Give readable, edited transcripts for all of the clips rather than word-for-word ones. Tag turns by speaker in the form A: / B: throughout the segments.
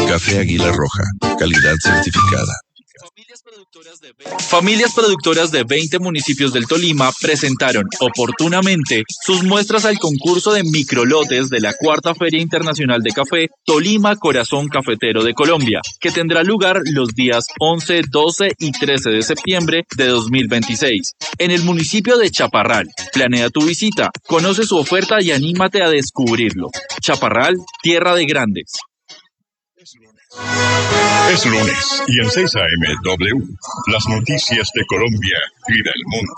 A: Café Águila Roja, calidad certificada.
B: Familias productoras de 20 municipios del Tolima presentaron oportunamente sus muestras al concurso de microlotes de la Cuarta Feria Internacional de Café Tolima Corazón Cafetero de Colombia, que tendrá lugar los días 11, 12 y 13 de septiembre de 2026 en el municipio de Chaparral. Planea tu visita, conoce su oferta y anímate a descubrirlo. Chaparral, tierra de grandes.
C: Es lunes y en 6 AM W, las noticias de Colombia y del mundo.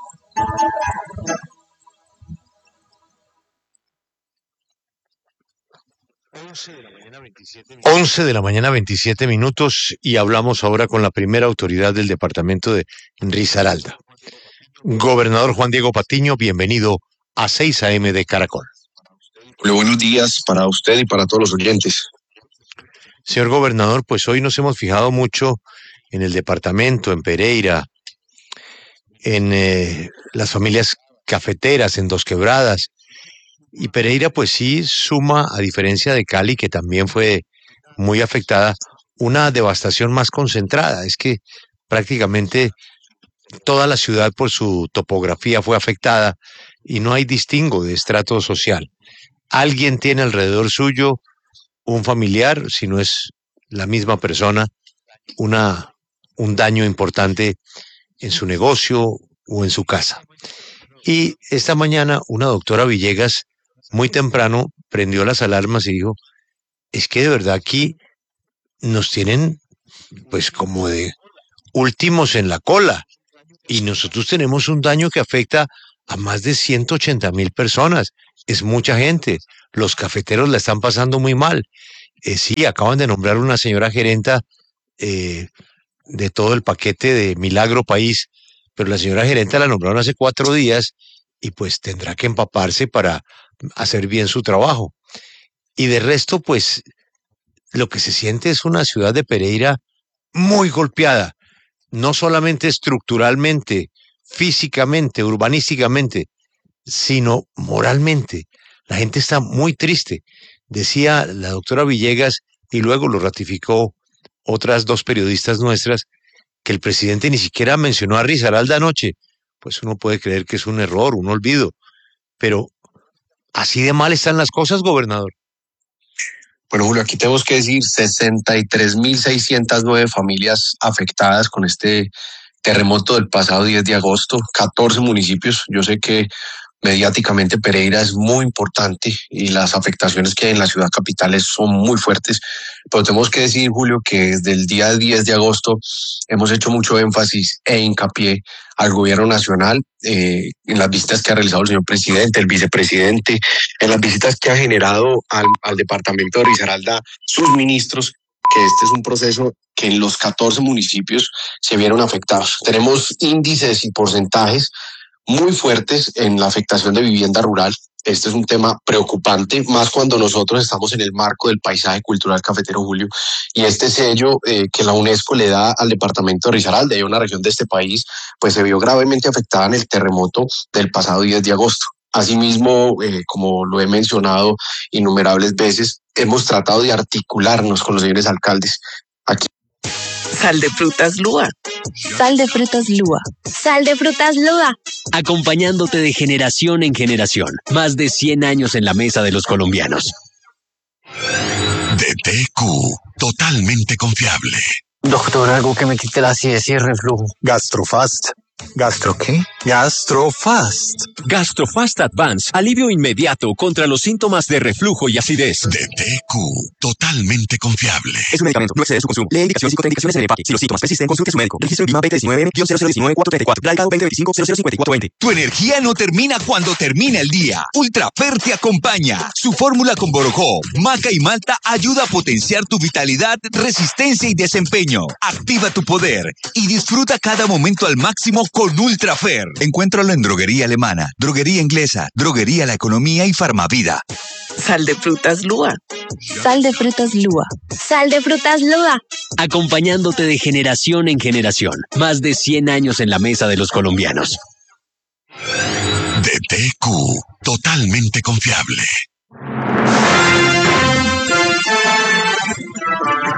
D: 11 de la mañana, 27 minutos, y hablamos ahora con la primera autoridad del departamento de Risaralda. Gobernador Juan Diego Patiño, bienvenido a 6 AM de Caracol.
E: Buenos días para usted y para todos los oyentes.
D: Señor gobernador, pues hoy nos hemos fijado mucho en el departamento, en Pereira, en las familias cafeteras, en Dos Quebradas. Y Pereira pues sí suma, a diferencia de Cali, que también fue muy afectada, una devastación más concentrada. Es que prácticamente toda la ciudad por su topografía fue afectada y no hay distingo de estrato social. Alguien tiene alrededor suyo un familiar, si no es la misma persona, un daño importante en su negocio o en su casa. Y esta mañana una doctora Villegas muy temprano prendió las alarmas y dijo, es que de verdad aquí nos tienen pues como de últimos en la cola y nosotros tenemos un daño que afecta a más de 180,000 personas. Es mucha gente. Los cafeteros la están pasando muy mal. Sí, acaban de nombrar una señora gerenta de todo el paquete de Milagro País, pero la señora gerenta la nombraron hace 4 días y pues tendrá que empaparse para hacer bien su trabajo. Y de resto, pues lo que se siente es una ciudad de Pereira muy golpeada, no solamente estructuralmente, físicamente, urbanísticamente, sino moralmente. La gente está muy triste. Decía la doctora Villegas, y luego lo ratificó otras 2 periodistas nuestras, que el presidente ni siquiera mencionó a Risaralda anoche. Pues uno puede creer que es un error, un olvido, pero así de mal están las cosas, gobernador.
E: Bueno, Julio, aquí tenemos que decir 63.609 familias afectadas con este terremoto del pasado 10 de agosto, 14 municipios. Yo sé que mediáticamente Pereira es muy importante y las afectaciones que hay en la ciudad capital son muy fuertes, pero tenemos que decir, Julio, que desde el día 10 de agosto hemos hecho mucho énfasis e hincapié al gobierno nacional en las visitas que ha realizado el señor presidente, el vicepresidente, en las visitas que ha generado al departamento de Risaralda sus ministros, que este es un proceso que en los 14 municipios se vieron afectados. Tenemos índices y porcentajes muy fuertes en la afectación de vivienda rural. Este es un tema preocupante, más cuando nosotros estamos en el marco del paisaje cultural cafetero, Julio, y este sello que la UNESCO le da al departamento de Risaralda, y una región de este país, pues se vio gravemente afectada en el terremoto del pasado 10 de agosto. Asimismo, como lo he mencionado innumerables veces, hemos tratado de articularnos con los señores alcaldes. Aquí.
F: Sal de frutas Lua.
G: Sal de frutas Lua. Sal de frutas Lua.
H: Acompañándote de generación en generación. Más de 100 años en la mesa de los colombianos.
C: DTQ, totalmente confiable.
I: Doctor, algo que me quite la acidez y el reflujo.
J: Gastrofast. ¿Gastro qué? Gastrofast.
H: Gastrofast Advance. Alivio inmediato contra los síntomas de reflujo y acidez.
C: DTQ, totalmente confiable.
K: Es un medicamento, no excede su consumo. Lee indicaciones y contraindicaciones en el empaque. Si los síntomas persisten, consulte a su médico. Registro en Vima 2019-0019-434. Blanca 2025-005420.
L: Tu energía no termina cuando termina el día. Ultrafer te acompaña. Su fórmula con borojó, maca y malta ayuda a potenciar tu vitalidad, resistencia y desempeño. Activa tu poder y disfruta cada momento al máximo con Ultrafer. Encuéntralo en Droguería Alemana, Droguería Inglesa, Droguería La Economía y Farmavida.
F: Sal de frutas Lua.
G: Sal de frutas Lua. Sal de frutas Lua.
H: Acompañándote de generación en generación. Más de 100 años en la mesa de los colombianos.
C: DTQ, totalmente confiable.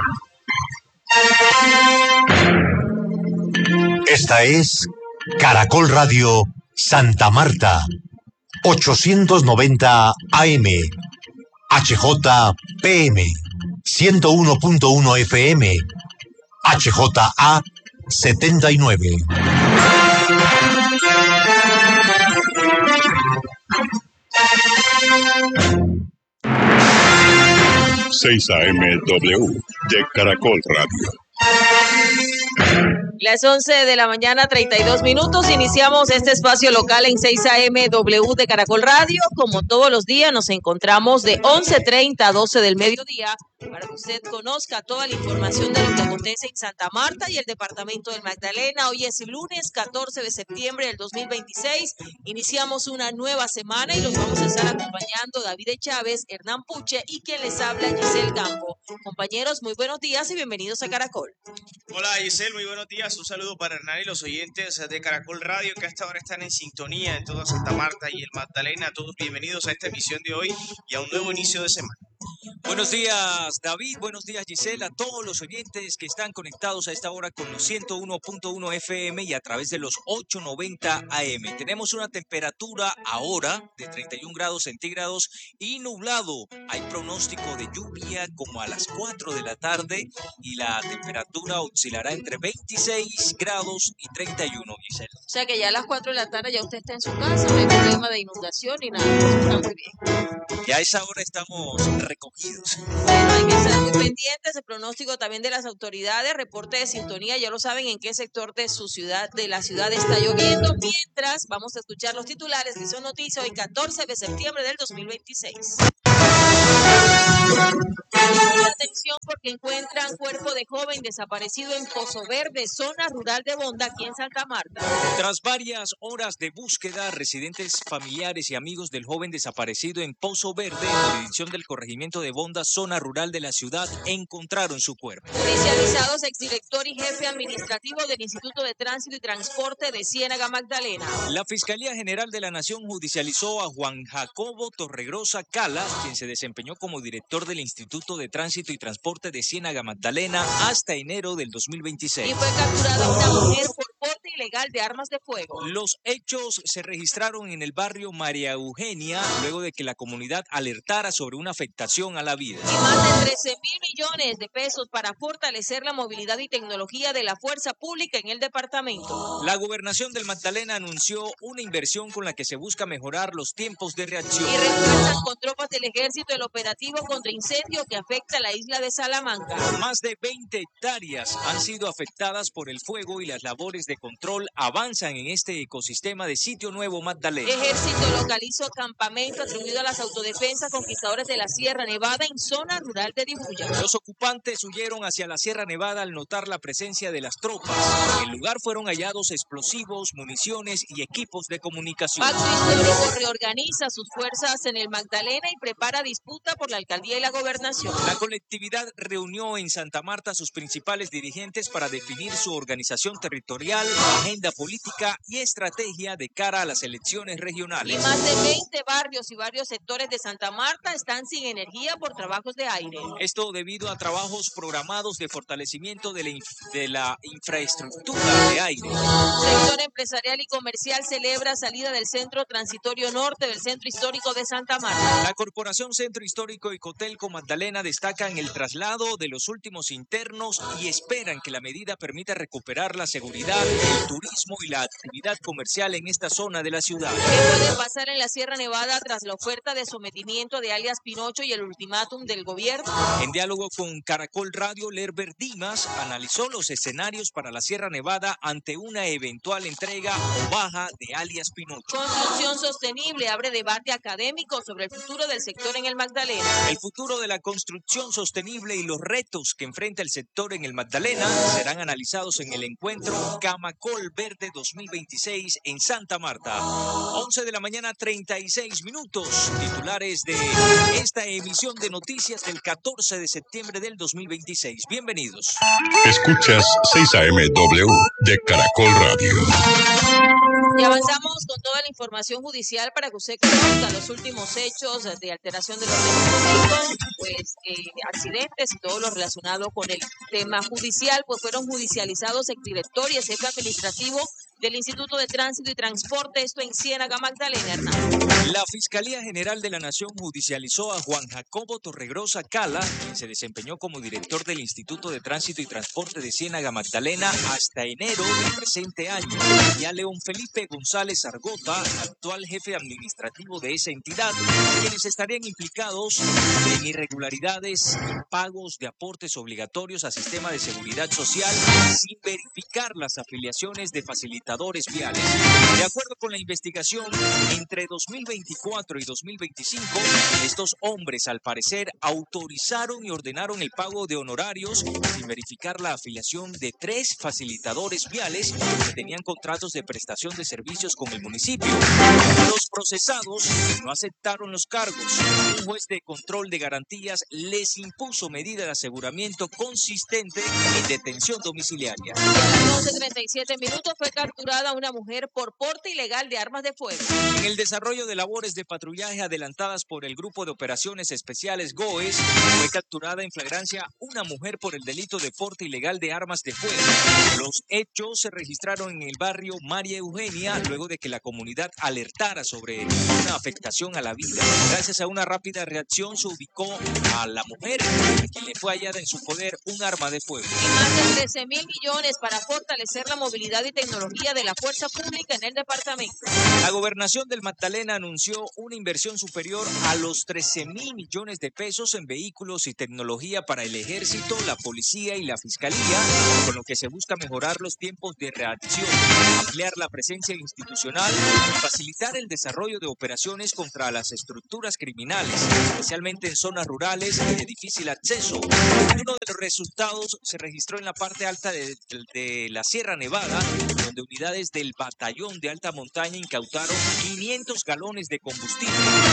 D: Esta es Caracol Radio Santa Marta, 890 AM, HJPM, 101.1 FM, HJA 79.
C: 6 AM-W de Caracol Radio.
M: Las 11 de la mañana, 32 minutos. Iniciamos este espacio local en 6 AM-W de Caracol Radio. Como todos los días, nos encontramos de 11:30 a 12 del mediodía para que usted conozca toda la información de lo que acontece en Santa Marta y el departamento del Magdalena. Hoy es lunes 14 de septiembre del 2026. Iniciamos una nueva semana y los vamos a estar acompañando David Chávez, Hernán Puche y quien les habla, Giselle Gambo. Compañeros, muy buenos días y bienvenidos a Caracol.
N: Hola Giselle, muy buenos días. Un saludo para Hernán y los oyentes de Caracol Radio que hasta ahora están en sintonía en toda Santa Marta y el Magdalena. Todos bienvenidos a esta emisión de hoy y a un nuevo inicio de semana.
O: Buenos días, David. Buenos días, Giselle. A todos los oyentes que están conectados a esta hora con los 101.1 FM y a través de los 890 AM. Tenemos una temperatura ahora de 31 grados centígrados y nublado. Hay pronóstico de lluvia como a las 4 de la tarde y la temperatura oscilará entre 26 grados y 31, Giselle.
M: O sea que ya a las 4 de la tarde ya usted está en su casa, no hay problema de inundación ni nada. Eso está muy bien.
O: Ya a esa hora estamos recogidos.
M: Bueno, hay que estar muy pendientes. El pronóstico también de las autoridades, reporte de sintonía, ya lo saben en qué sector de su ciudad, de la ciudad está lloviendo. Mientras, vamos a escuchar los titulares que son noticias hoy 14 de septiembre del 2026. Atención porque encuentran cuerpo de joven desaparecido en Pozo Verde, zona rural de Bonda, aquí en Santa Marta.
O: Tras varias horas de búsqueda, residentes, familiares y amigos del joven desaparecido en Pozo Verde, jurisdicción del corregimiento de Bonda, zona rural de la ciudad, encontraron su cuerpo.
M: Judicializados, exdirector y jefe administrativo del Instituto de Tránsito y Transporte de Ciénaga Magdalena.
O: La Fiscalía General de la Nación judicializó a Juan Jacobo Torregrosa Calas, quien se desempeñó como director del Instituto de Tránsito y Transporte de Ciénaga Magdalena hasta enero del 2026.
M: Y fue capturada una mujer por porte ilegal de armas de fuego.
O: Los hechos se registraron en el barrio María Eugenia, luego de que la comunidad alertara sobre una afectación a la vida.
M: Y más de 13.000 millones de pesos para fortalecer la movilidad y tecnología de la fuerza pública en el departamento.
O: La gobernación del Magdalena anunció una inversión con la que se busca mejorar los tiempos de reacción.
M: Y refuerzan con tropas del ejército el operativo contra incendio que afecta a la isla de Salamanca.
O: Más de 20 hectáreas han sido afectadas por el fuego y las labores de control avanzan en este ecosistema de Sitio Nuevo Magdalena.
M: Ejército localizó campamento atribuido a las autodefensas conquistadores de la Sierra Nevada en zona rural de Dibuya.
O: Los ocupantes huyeron hacia la Sierra Nevada al notar la presencia de las tropas. En el lugar fueron hallados explosivos, municiones y equipos de comunicación.
M: Pacto Histórico reorganiza sus fuerzas en el Magdalena y prepara disputa por la alcaldía y la gobernación.
O: La colectividad reunió en Santa Marta a sus principales dirigentes para definir su organización territorial, agenda política y estrategia de cara a las elecciones regionales.
M: Y más de 20 barrios y varios sectores de Santa Marta están sin energía por trabajos de aire.
O: Esto debido a trabajos programados de fortalecimiento de la infraestructura de aire.
M: Sector empresarial y comercial celebra salida del Centro Transitorio Norte del Centro Histórico de Santa Marta.
O: La Corporación Centro Histórico y Cotelco Magdalena destacan el traslado de los últimos internos y esperan que la medida permita recuperar la seguridad, el turismo y la actividad comercial en esta zona de la ciudad.
M: ¿Qué puede pasar en la Sierra Nevada tras la oferta de sometimiento de alias Pinocho y el ultimátum del gobierno?
O: En diálogo con Caracol Radio, Lerber Dimas analizó los escenarios para la Sierra Nevada ante una eventual entrega o baja de alias Pinocho.
M: Construcción sostenible abre debate académico sobre el futuro del sector en el Magdalena.
O: El futuro de la construcción sostenible y los retos que enfrenta el sector en el Magdalena serán analizados en el encuentro Camacol Verde 2026 en Santa Marta. 11 de la mañana, 36 minutos. Titulares de esta emisión de noticias del 14 de septiembre del 2026. Bienvenidos.
C: Escuchas 6 AM-W de Caracol Radio.
M: Y avanzamos con toda la información judicial para que usted conozca los últimos hechos de alteración del orden público, pues accidentes y todo lo relacionado con el tema judicial, pues fueron judicializados exdirector y el jefe administrativo del Instituto de Tránsito y Transporte, esto en Ciénaga, Magdalena, Hernández.
O: La Fiscalía General de la Nación judicializó a Juan Jacobo Torregrosa Cala, quien se desempeñó como director del Instituto de Tránsito y Transporte de Ciénaga, Magdalena, hasta enero del presente año, y a León Felipe González Argota, actual jefe administrativo de esa entidad, quienes estarían implicados en irregularidades y pagos de aportes obligatorios a sistema de seguridad social sin verificar las afiliaciones de facilitadores viales. De acuerdo con la investigación, entre 2024 y 2025, estos hombres al parecer autorizaron y ordenaron el pago de honorarios sin verificar la afiliación de 3 facilitadores viales que tenían contratos de prestación de servicios con el municipio. Los procesados no aceptaron los cargos. Un juez de control de garantías les impuso medida de aseguramiento consistente en detención domiciliaria.
M: A las 12:37 minutos fue capturada una mujer por porte ilegal de armas de fuego.
O: En el desarrollo de labores de patrullaje adelantadas por el Grupo de Operaciones Especiales GOES, fue capturada en flagrancia una mujer por el delito de porte ilegal de armas de fuego. Los hechos se registraron en el barrio María Eugenia, luego de que la comunidad alertara sobre una afectación a la vida. Gracias a una rápida reacción se ubicó a la mujer, a quien le fue hallada en su poder un arma de fuego.
M: Y más de 13.000 millones para fortalecer la movilidad y tecnología de la fuerza pública en el departamento.
O: La gobernación del Magdalena anunció una inversión superior a los 13.000 millones de pesos en vehículos y tecnología para el ejército, la policía y la fiscalía, con lo que se busca mejorar los tiempos de reacción, ampliar la presencia institucional y facilitar el desarrollo de operaciones contra las estructuras criminales, especialmente en zonas rurales y de difícil acceso. Uno de los resultados se registró en la parte alta de la Sierra Nevada, donde unidades del batallón de alta montaña incautaron 500 galones de combustible,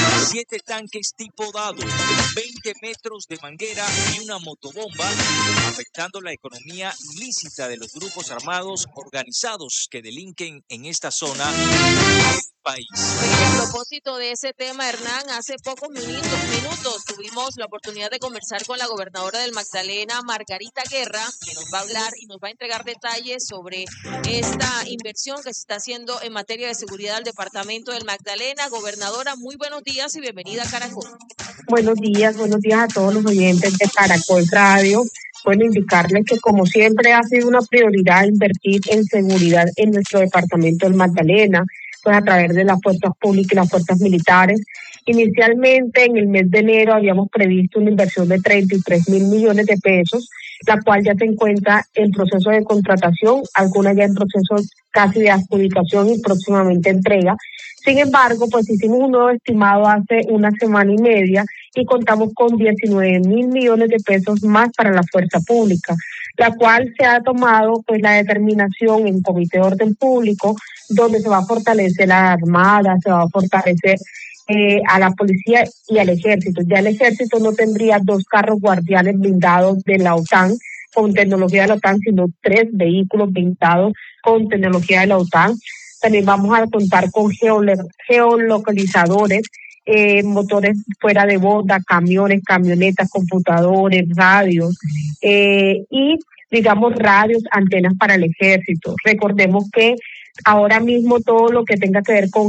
O: 7 tanques tipo dado, 20 metros de manguera y una motobomba, afectando la economía ilícita de los grupos armados organizados que delinquen en esta zona del país.
M: A propósito de ese tema, Hernán, hace pocos minutos tuvimos la oportunidad de conversar con la gobernadora del Magdalena, Margarita Guerra, que nos va a hablar y nos va a entregar detalles sobre esta inversión que se está haciendo en materia de seguridad al departamento del Magdalena. Gobernadora, muy buenos días y bienvenida a Caracol.
P: Buenos días a todos los oyentes de Caracol Radio. Bueno, indicarles que como siempre ha sido una prioridad invertir en seguridad en nuestro departamento del Magdalena, pues a través de las fuerzas públicas y las fuerzas militares. Inicialmente en el mes de enero habíamos previsto una inversión de 33.000 millones de pesos, la cual ya se encuentra en proceso de contratación, algunas ya en proceso casi de adjudicación y próximamente entrega. Sin embargo, pues hicimos un nuevo estimado hace una semana y media y contamos con 19.000 millones de pesos más para la fuerza pública, la cual se ha tomado pues la determinación en Comité de Orden Público, donde se va a fortalecer a la Armada, se va a fortalecer a la policía y al ejército. Ya el ejército no tendría 2 carros guardianes blindados de la OTAN con tecnología de la OTAN, sino 3 vehículos blindados con tecnología de la OTAN. También vamos a contar con geolocalizadores, motores fuera de borda, camiones, camionetas, computadores, radios y digamos radios, antenas para el ejército. Recordemos que ahora mismo todo lo que tenga que ver con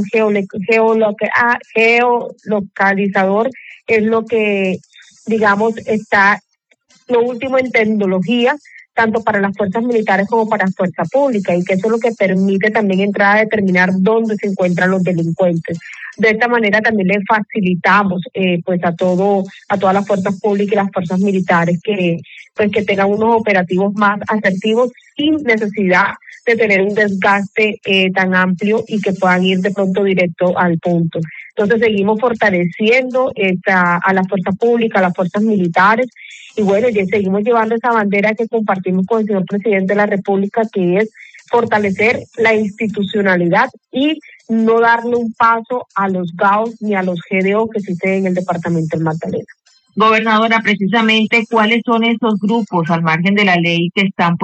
P: geolocalizador es lo que, digamos, está lo último en tecnología, tanto para las fuerzas militares como para la fuerza pública, y que eso es lo que permite también entrar a determinar dónde se encuentran los delincuentes. De esta manera también le facilitamos pues a todas las fuerzas públicas y las fuerzas militares que tengan unos operativos más asertivos sin necesidad de tener un desgaste tan amplio y que puedan ir de pronto directo al punto. Entonces seguimos fortaleciendo a la fuerza pública, a las fuerzas militares, y bueno, ya seguimos llevando esa bandera que compartimos con el señor presidente de la República, que es fortalecer la institucionalidad y no darle un paso a los GAOs ni a los GDO que existen en el departamento del Magdalena.
Q: Gobernadora, precisamente, ¿cuáles son esos grupos al margen de la ley que están pues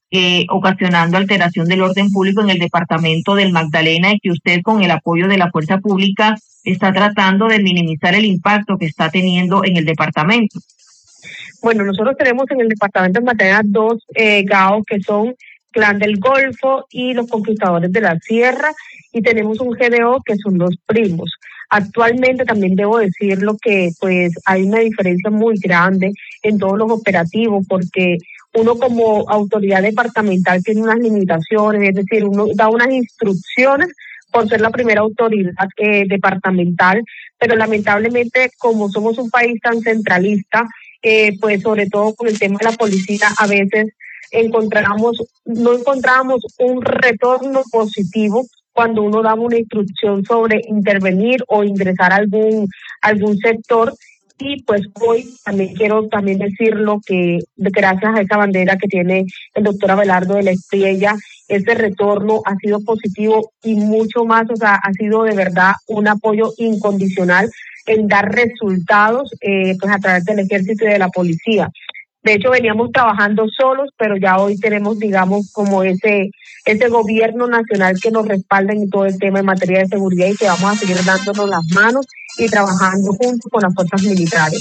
Q: ocasionando alteración del orden público en el departamento del Magdalena y que usted con el apoyo de la fuerza pública está tratando de minimizar el impacto que está teniendo en el departamento.
P: Bueno, nosotros tenemos en el departamento de Magdalena dos GAO que son Clan del Golfo y los Conquistadores de la Sierra, y tenemos un GDO que son los primos. Actualmente también debo decirlo que pues hay una diferencia muy grande en todos los operativos, porque uno como autoridad departamental tiene unas limitaciones, es decir, uno da unas instrucciones por ser la primera autoridad departamental, pero lamentablemente como somos un país tan centralista, pues sobre todo con el tema de la policía, a veces no encontramos un retorno positivo cuando uno daba una instrucción sobre intervenir o ingresar a algún sector. Y pues hoy también quiero decirlo que gracias a esa bandera que tiene el doctor Abelardo de la Espriella, ese retorno ha sido positivo y mucho más, o sea, ha sido de verdad un apoyo incondicional en dar resultados pues a través del ejército y de la policía. De hecho, veníamos trabajando solos, pero ya hoy tenemos, digamos, como ese gobierno nacional que nos respalda en todo el tema en materia de seguridad, y que vamos a seguir dándonos las manos y trabajando juntos con las fuerzas militares.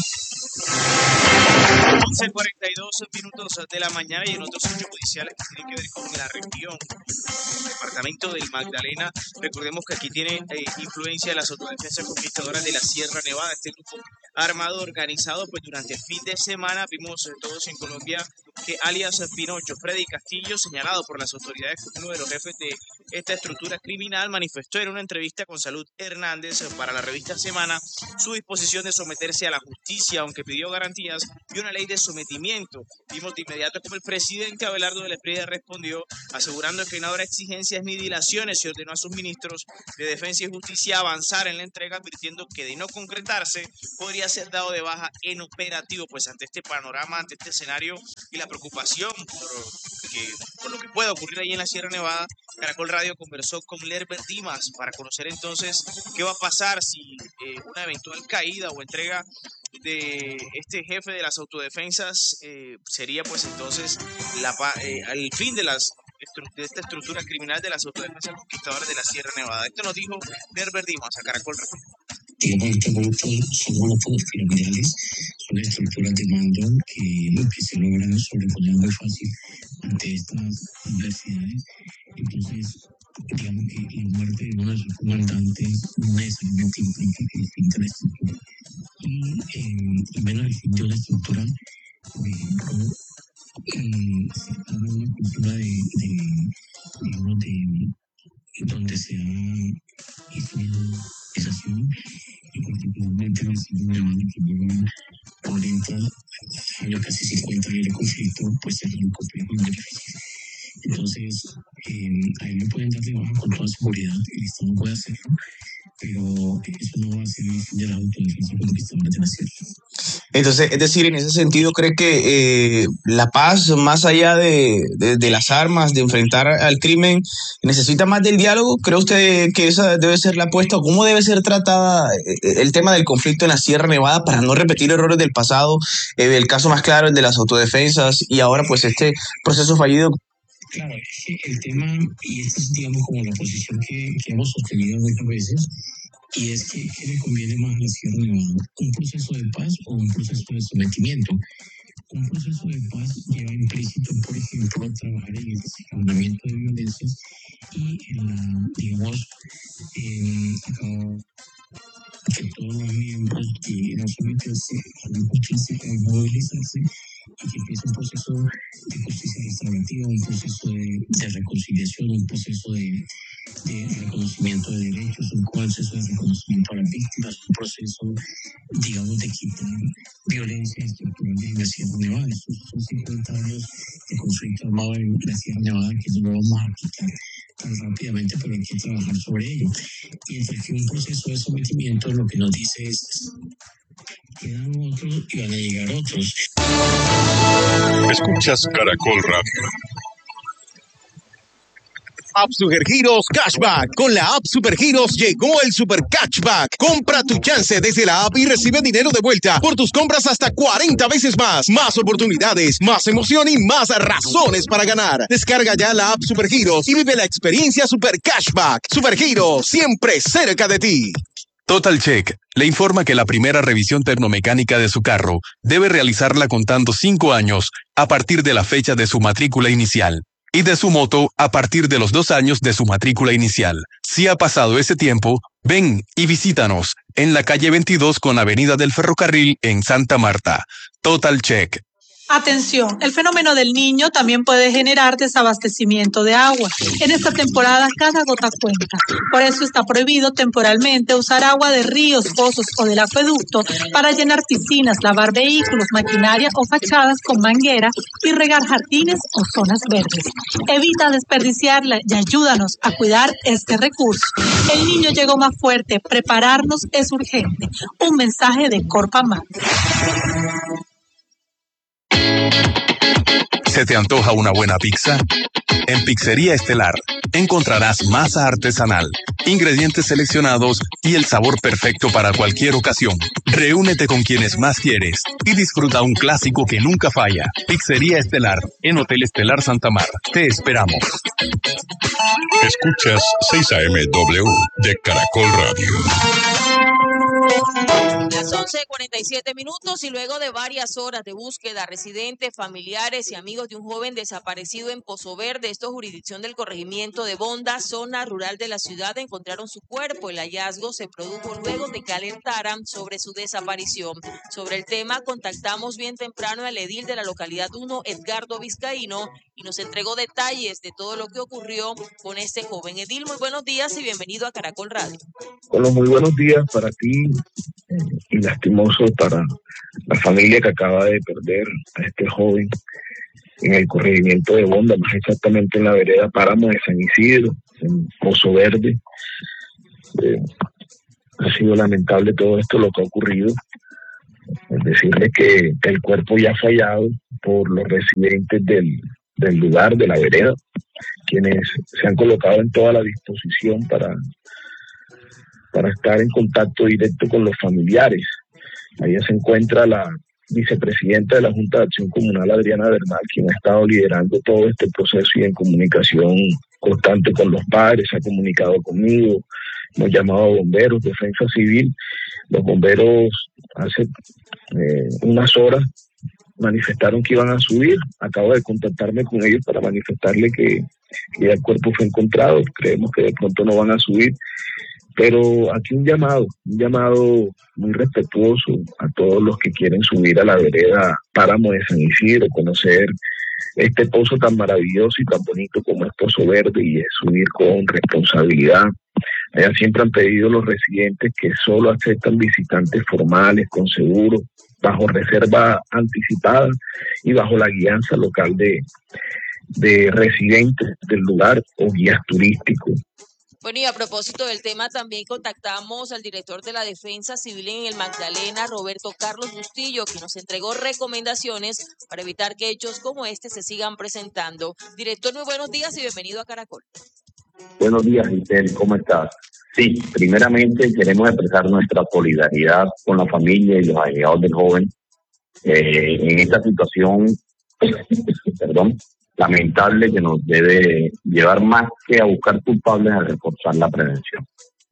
N: 11:42 de la mañana, y en otros hechos judiciales que tienen que ver con la región, el departamento del Magdalena. Recordemos que aquí tiene influencia de las autodefensas conquistadoras de la Sierra Nevada, este grupo armado organizado. Pues durante el fin de semana vimos todos en Colombia que alias Pinocho, Freddy Castillo, señalado por las autoridades como uno de los jefes de esta estructura criminal, manifestó en una entrevista con Salud Hernández para la revista Semana su disposición de someterse a la justicia, aunque pidió garantías y una ley de sometimiento. Vimos de inmediato como el presidente Abelardo de la Espriella respondió asegurando que no habrá exigencias ni dilaciones, y ordenó a sus ministros de Defensa y Justicia avanzar en la entrega, advirtiendo que de no concretarse podría ser dado de baja en operativo. Pues ante este panorama, ante este escenario y la preocupación por lo que pueda ocurrir ahí en la Sierra Nevada, Caracol Radio conversó con Lerber Dimas para conocer entonces qué va a pasar si una eventual caída o entrega de este jefe de las autodefensas sería pues entonces al fin de esta estructura criminal de las autodefensas conquistadoras de la Sierra Nevada. Esto nos dijo Lerber Dimas a Caracol Radio.
R: Digamos, estos grupos son grupos piramidales, son estructuras de mando que se logran sobreponer muy fácil ante estas adversidades. Entonces, digamos que la muerte de uno de sus comandantes no necesariamente implica el fin de la estructura, y menos el fin de una estructura. Por ejemplo, se habla de una cultura donde se ha influido esa acción, y particularmente en el siglo Nevada, que lleva 40 años, casi 50 años de conflicto, pues es muy complejo y muy difícil. Entonces, a él le pueden dar de baja con toda seguridad, el Estado puede hacerlo, pero eso no va a ser el fin de la autodefensa conquistadora de la Sierra.
S: Entonces, es decir, en ese sentido, ¿cree que la paz, más allá de las armas, de enfrentar al crimen, necesita más del diálogo? ¿Cree usted que esa debe ser la apuesta? ¿O cómo debe ser tratada el tema del conflicto en la Sierra Nevada para no repetir errores del pasado? El caso más claro, el de las autodefensas, y ahora pues este proceso fallido.
R: Claro, el tema, y esta es, digamos, como la posición que hemos sostenido muchas veces, y es que ¿qué le conviene más a la Sierra Nevada? ¿Un proceso de paz o un proceso de sometimiento? Un proceso de paz lleva implícito, por ejemplo, trabajar en el desencadenamiento de violencias y en la, digamos, que todos los miembros quieran someterse a la justicia, a movilizarse, y que empiece un proceso de justicia restaurativa, un proceso de reconciliación, un proceso de reconocimiento de derechos, un proceso de reconocimiento a las víctimas, un proceso, digamos, de quitar violencia estructural en la Sierra Nevada. Estos son 50 años de conflicto armado en la Sierra Nevada que no lo vamos a quitar tan rápidamente, pero hay que trabajar sobre ello. Mientras que un proceso de sometimiento lo que nos dice es: quedan otros y van a llegar otros.
C: Escuchas Caracol Radio.
T: App Supergiros Cashback. Con la App Supergiros llegó el Super Cashback. Compra tu chance desde la app y recibe dinero de vuelta por tus compras hasta 40 veces más. Más oportunidades, más emoción y más razones para ganar. Descarga ya la App Supergiros y vive la experiencia Super Cashback. Supergiros, siempre cerca de ti.
U: Total Check le informa que la primera revisión termomecánica de su carro debe realizarla contando 5 años a partir de la fecha de su matrícula inicial y de su moto a partir de los 2 años de su matrícula inicial. Si ha pasado ese tiempo, ven y visítanos en la calle 22 con Avenida del Ferrocarril en Santa Marta. Total Check.
V: Atención, el fenómeno del Niño también puede generar desabastecimiento de agua. En esta temporada cada gota cuenta. Por eso está prohibido temporalmente usar agua de ríos, pozos o del acueducto para llenar piscinas, lavar vehículos, maquinaria o fachadas con manguera y regar jardines o zonas verdes. Evita desperdiciarla y ayúdanos a cuidar este recurso. El Niño llegó más fuerte. Prepararnos es urgente. Un mensaje de Corpamar.
U: ¿Se te antoja una buena pizza? En Pizzería Estelar encontrarás masa artesanal, ingredientes seleccionados y el sabor perfecto para cualquier ocasión. Reúnete con quienes más quieres y disfruta un clásico que nunca falla. Pizzería Estelar, en Hotel Estelar Santa Marta. Te esperamos.
C: Escuchas 6AMW de Caracol Radio.
M: Las 11:47 y luego de varias horas de búsqueda, residentes, familiares y amigos de un joven desaparecido en Pozo Verde, esto es jurisdicción del corregimiento de Bonda, zona rural de la ciudad, encontraron su cuerpo. El hallazgo se produjo luego de que alertaran sobre su desaparición. Sobre el tema contactamos bien temprano al edil de la localidad 1, Edgardo Vizcaíno, y nos entregó detalles de todo lo que ocurrió con este joven. Edil, muy buenos días y bienvenido a Caracol Radio.
W: Hola, muy buenos días para ti y lastimoso para la familia que acaba de perder a este joven en el corregimiento de Bonda, más exactamente en la vereda Páramo de San Isidro, en Pozo Verde. Ha sido lamentable todo esto lo que ha ocurrido. Es decirle que el cuerpo ya ha fallado por los residentes del lugar, de la vereda, quienes se han colocado en toda la disposición para estar en contacto directo con los familiares. Ahí se encuentra la vicepresidenta de la Junta de Acción Comunal, Adriana Bernal, quien ha estado liderando todo este proceso y en comunicación constante con los padres, se ha comunicado conmigo, hemos llamado a bomberos, defensa civil. Los bomberos hace unas horas manifestaron que iban a subir. Acabo de contactarme con ellos para manifestarle que ya el cuerpo fue encontrado. Creemos que de pronto no van a subir. Pero aquí un llamado muy respetuoso a todos los que quieren subir a la vereda Páramo de San Isidro, conocer este pozo tan maravilloso y tan bonito como es Pozo Verde, y es subir con responsabilidad. Allá siempre han pedido los residentes que solo aceptan visitantes formales, con seguro, bajo reserva anticipada y bajo la guianza local de residentes del lugar o guías turísticos.
M: Bueno, y a propósito del tema, también contactamos al director de la Defensa Civil en el Magdalena, Roberto Carlos Bustillo, que nos entregó recomendaciones para evitar que hechos como este se sigan presentando. Director, muy buenos días y bienvenido a Caracol.
X: Buenos días, Giselle, ¿cómo estás? Sí, primeramente queremos expresar nuestra solidaridad con la familia y los allegados del joven en esta situación, lamentable, que nos debe llevar más que a buscar culpables a reforzar la prevención.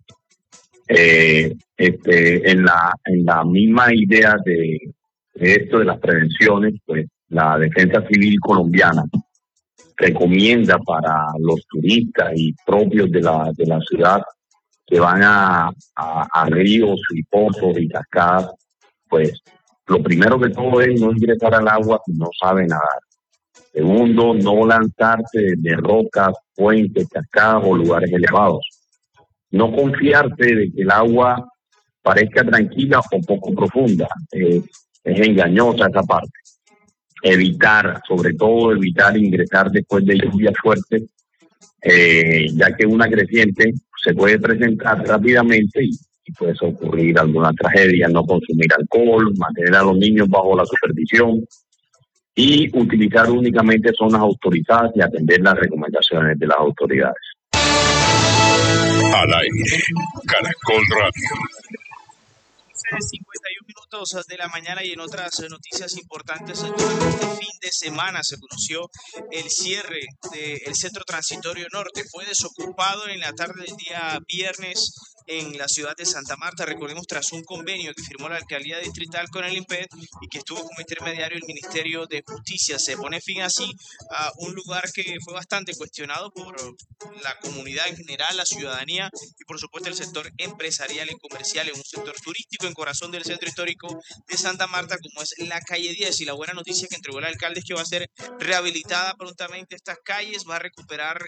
X: En la misma idea de esto de las prevenciones, pues la Defensa Civil colombiana recomienda para los turistas y propios de la ciudad que van a ríos y pozos y cascadas, pues lo primero que todo es no ingresar al agua si no sabe nadar. Segundo, no lanzarse de rocas, puentes, cascadas o lugares elevados. No confiarte de que el agua parezca tranquila o poco profunda. Es engañosa esa parte. Sobre todo evitar ingresar después de lluvias fuertes, ya que una creciente se puede presentar rápidamente y puede ocurrir alguna tragedia. No consumir alcohol, mantener a los niños bajo la supervisión. y utilizar únicamente zonas autorizadas y atender las recomendaciones de las autoridades.
C: Al aire, Caracol Radio.
N: 51 minutos de la mañana, y en otras noticias importantes, durante este fin de semana se conoció el cierre del Centro Transitorio Norte. Fue desocupado en la tarde del día viernes en la ciudad de Santa Marta, recordemos, tras un convenio que firmó la alcaldía distrital con el INPED y que estuvo como intermediario el Ministerio de Justicia. Se pone fin así a un lugar que fue bastante cuestionado por la comunidad en general, la ciudadanía y por supuesto el sector empresarial y comercial, en un sector turístico en corazón del centro histórico de Santa Marta, como es la calle 10. Y la buena noticia que entregó el alcalde es que va a ser rehabilitada prontamente estas calles, se va a recuperar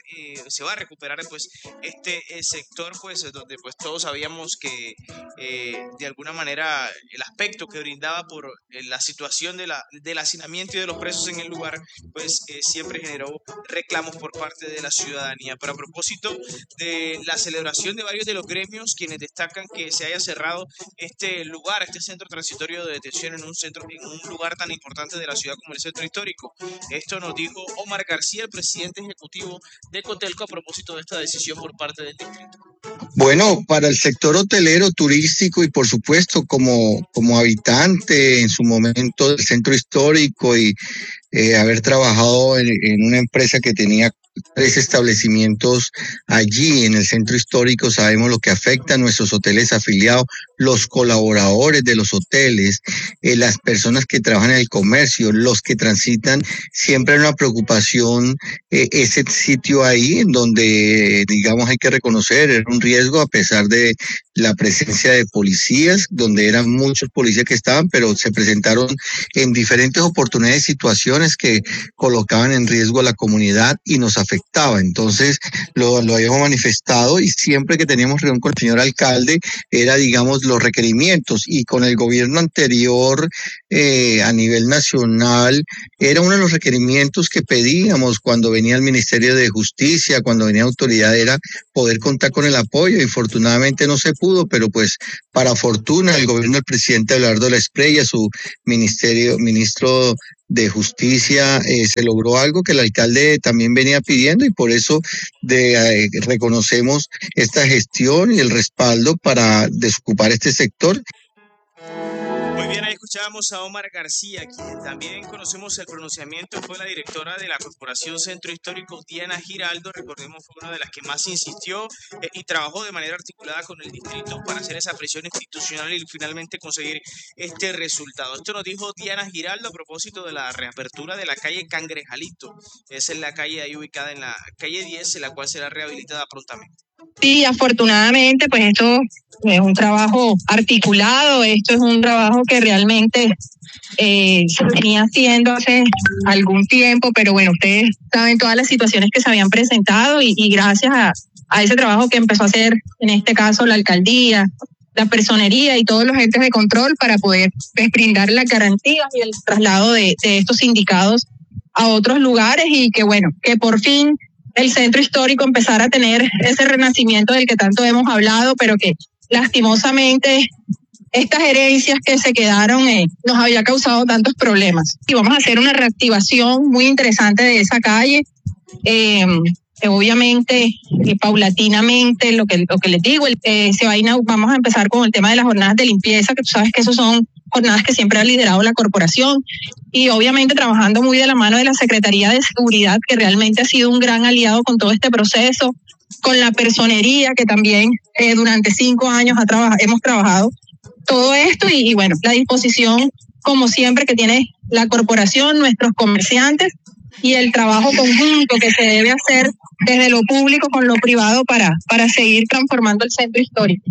N: pues este sector, pues donde pues todos sabíamos que de alguna manera el aspecto que brindaba por la situación del hacinamiento y de los presos en el lugar, pues siempre generó reclamos por parte de la ciudadanía. Pero a propósito de la celebración de varios de los gremios, quienes destacan que se haya cerrado este lugar, este centro transitorio de detención en un lugar tan importante de la ciudad como el centro histórico. Esto nos dijo Omar García, el presidente ejecutivo de Cotelco, a propósito de esta decisión por parte del distrito.
A: Bueno, para el sector hotelero, turístico y por supuesto como habitante en su momento del centro histórico y haber trabajado en una empresa que tenía 3 establecimientos allí en el centro histórico, sabemos lo que afecta a nuestros hoteles afiliados, los colaboradores de los hoteles, las personas que trabajan en el comercio, los que transitan. Siempre hay una preocupación ese sitio ahí en donde, digamos, hay que reconocer, era un riesgo a pesar de la presencia de policías, donde eran muchos policías que estaban, pero se presentaron en diferentes oportunidades situaciones que colocaban en riesgo a la comunidad y nos afectaba. Entonces lo habíamos manifestado y siempre que teníamos reunión con el señor alcalde era, digamos, los requerimientos, y con el gobierno anterior a nivel nacional era uno de los requerimientos que pedíamos cuando venía el Ministerio de Justicia, cuando venía autoridad, era poder contar con el apoyo, y afortunadamente no se pudo, pero pues para fortuna del gobierno del presidente Abelardo Esprella, su ministro de Justicia, se logró algo que el alcalde también venía pidiendo, y por eso reconocemos esta gestión y el respaldo para desocupar este sector.
N: Muy bien, ahí escuchábamos a Omar García, quien también conocemos el pronunciamiento, fue la directora de la Corporación Centro Histórico, Diana Giraldo. Recordemos, fue una de las que más insistió y trabajó de manera articulada con el distrito para hacer esa presión institucional y finalmente conseguir este resultado. Esto nos dijo Diana Giraldo a propósito de la reapertura de la calle Cangrejalito. Esa es la calle ahí ubicada en la calle 10, en la cual será rehabilitada prontamente.
Q: Sí, afortunadamente, pues esto es un trabajo articulado, esto es un trabajo que realmente se venía haciendo hace algún tiempo, pero bueno, ustedes saben todas las situaciones que se habían presentado y gracias a ese trabajo que empezó a hacer, en este caso, la alcaldía, la personería y todos los entes de control para poder brindar las garantías y el traslado de estos sindicados a otros lugares, y que bueno, que por fin el centro histórico empezara a tener ese renacimiento del que tanto hemos hablado, pero que lastimosamente estas herencias que se quedaron nos había causado tantos problemas. Y vamos a hacer una reactivación muy interesante de esa calle, obviamente paulatinamente, lo que les digo, vamos a empezar con el tema de las jornadas de limpieza, que tú sabes que esos son jornadas que siempre ha liderado la corporación, y obviamente trabajando muy de la mano de la Secretaría de Seguridad, que realmente ha sido un gran aliado con todo este proceso, con la personería, que también durante 5 años hemos trabajado todo esto, y bueno, la disposición, como siempre, que tiene la corporación, nuestros comerciantes, y el trabajo conjunto que se debe hacer desde lo público con lo privado para seguir transformando el centro histórico.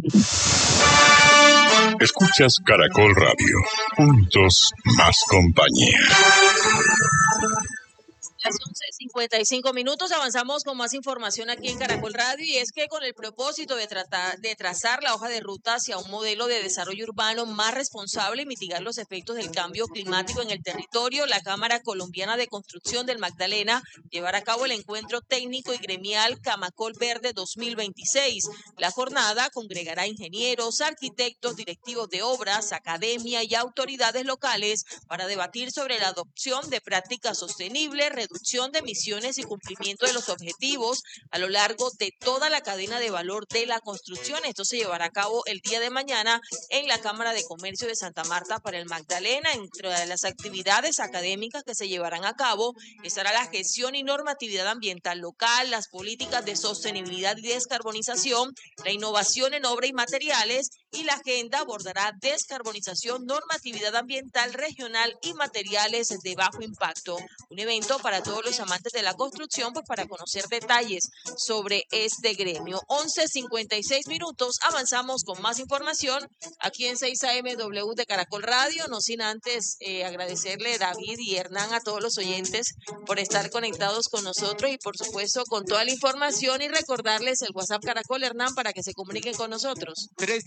C: Escuchas Caracol Radio. Juntos, más compañía.
M: Las 11:50. 11:55, avanzamos con más información aquí en Caracol Radio, y es que con el propósito de trazar la hoja de ruta hacia un modelo de desarrollo urbano más responsable y mitigar los efectos del cambio climático en el territorio, la Cámara Colombiana de Construcción del Magdalena llevará a cabo el encuentro técnico y gremial Camacol Verde 2026. La jornada congregará ingenieros, arquitectos, directivos de obras, academia y autoridades locales para debatir sobre la adopción de prácticas sostenibles, reducción de emisiones y cumplimiento de los objetivos a lo largo de toda la cadena de valor de la construcción. Esto se llevará a cabo el día de mañana en la Cámara de Comercio de Santa Marta para el Magdalena. Entre las actividades académicas que se llevarán a cabo estará la gestión y normatividad ambiental local, las políticas de sostenibilidad y descarbonización, la innovación en obra y materiales, y la agenda abordará descarbonización, normatividad ambiental regional y materiales de bajo impacto. Un evento para todos los amantes de la construcción, pues para conocer detalles sobre este gremio. 11:56, avanzamos con más información aquí en 6am de Caracol Radio, no sin antes agradecerle, David y Hernán, a todos los oyentes por estar conectados con nosotros y por supuesto con toda la información, y recordarles el WhatsApp Caracol, Hernán, para que se comuniquen con nosotros.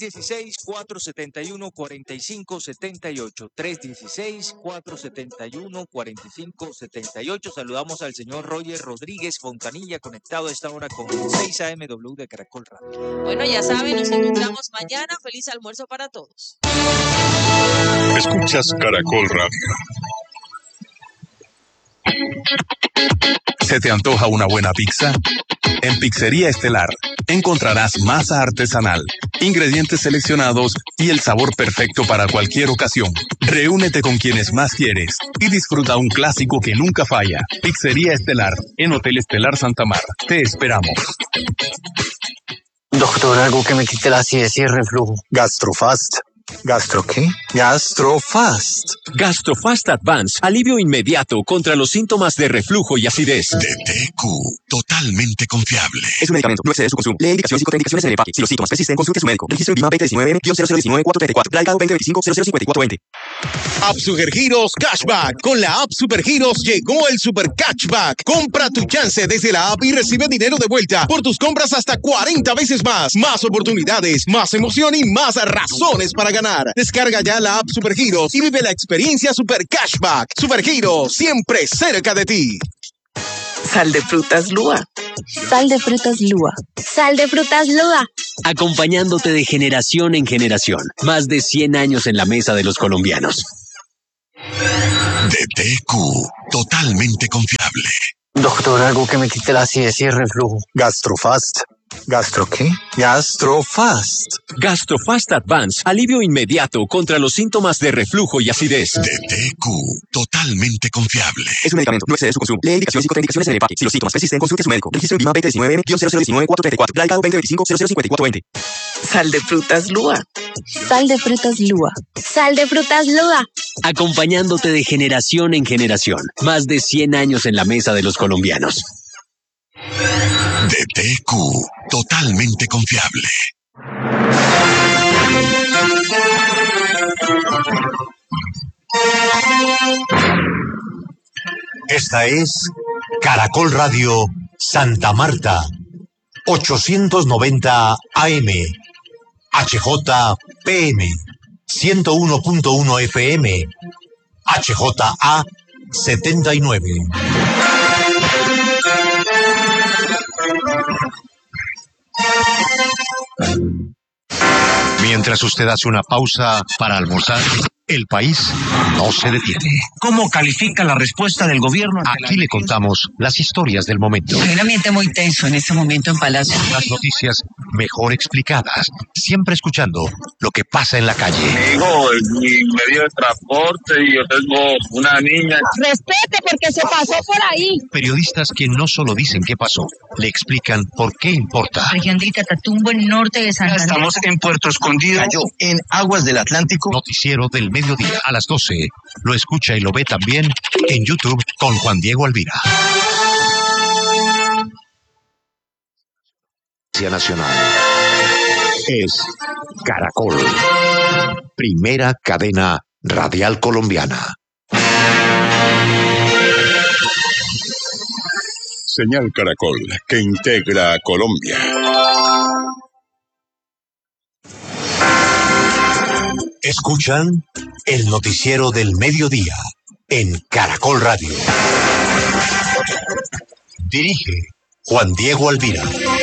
O: 316-471-4578, 316-471-4578. Saludamos al señor Roger Rodríguez Fontanilla, conectado a esta hora con 6am de Caracol Radio.
M: Bueno, ya saben, nos encontramos mañana. Feliz almuerzo para todos.
C: Escuchas Caracol Radio.
U: ¿Se te antoja una buena pizza? En Pizzería Estelar encontrarás masa artesanal, ingredientes seleccionados y el sabor perfecto para cualquier ocasión. Reúnete con quienes más quieres y disfruta un clásico que nunca falla. Pizzería Estelar, en Hotel Estelar Santa Marta. Te esperamos.
B: Doctor, algo que me quite la acidez y el reflujo. Gastrofast. ¿Gastro qué? Gastrofast.
H: Gastrofast Advance, alivio inmediato contra los síntomas de reflujo y acidez.
E: DTQ, totalmente confiable.
K: Es un medicamento, no excede su consumo. Lee indicaciones y contraindicaciones en el empaque. Si los síntomas persisten, consulte a su médico. Registro BIMA 2019-0019-434. Plaga 2025-005420.
T: App Supergiros Cashback. Con la App Supergiros llegó el Super Cashback. Compra tu chance desde la app y recibe dinero de vuelta por tus compras hasta 40 veces más. Más oportunidades, más emoción y más razones para ganar. Descarga ya la App Supergiros y vive la experiencia Super Cashback. Supergiros, siempre cerca de ti.
F: Sal de frutas Lua.
G: Sal de frutas Lua. Sal de frutas Lua.
H: Acompañándote de generación en generación. Más de 100 años en la mesa de los colombianos.
E: DTQ, totalmente confiable.
B: Doctor, algo que me quite la acidez y el reflujo. Gastrofast. ¿Gastro qué? Gastrofast.
H: Gastrofast Advance, alivio inmediato contra los síntomas de reflujo y acidez.
E: DTQ, totalmente confiable.
K: Es un medicamento, no excede su consumo. Lee indicaciones y contraindicaciones en el empaque. Si los síntomas persisten, consulte a su médico. Registro BIMA 2019-0019-434. Plaga 2025-005420.
F: Sal de frutas Lua.
G: Sal de frutas Lua. Sal de frutas Lua.
H: Acompañándote de generación en generación. Más de 100 años en la mesa de los colombianos.
E: DTQ, totalmente confiable.
D: Esta es Caracol Radio Santa Marta, 890 AM, HJPM, 101.1 FM, HJA 79. Mientras usted hace una pausa para almorzar, el país no se detiene.
I: ¿Cómo califica la respuesta del gobierno?
D: Aquí le contamos las historias del momento.
I: Hay un ambiente muy tenso en este momento en Palacio.
D: Las noticias mejor explicadas, siempre escuchando lo que pasa en la calle.
J: Digo, es mi medio de transporte y yo tengo una niña.
Q: Respete porque se pasó por ahí.
D: Periodistas que no solo dicen qué pasó, le explican por qué importa.
I: Región de Catatumbo, en norte de San Andrés.
J: Estamos en Puerto Escondido.
I: Cayó en aguas del Atlántico.
D: Noticiero del mediodía a las 12. Lo escucha y lo ve también en YouTube con Juan Diego Alvira. Nacional es Caracol, primera cadena radial colombiana.
C: Señal Caracol, que integra a Colombia.
D: Escuchan el noticiero del mediodía en Caracol Radio. Dirige Juan Diego Alvira.